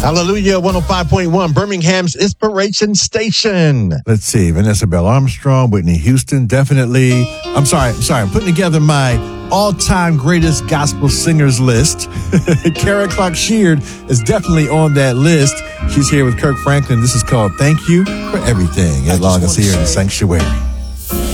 Hallelujah, 105.1, Birmingham's Inspiration Station. Let's see, Vanessa Bell Armstrong, Whitney Houston, definitely. I'm sorry. I'm putting together my all-time greatest gospel singers list. Kara Clark Sheard is definitely on that list. She's here with Kirk Franklin. This is called Thank You for Everything, as long as here in the sanctuary.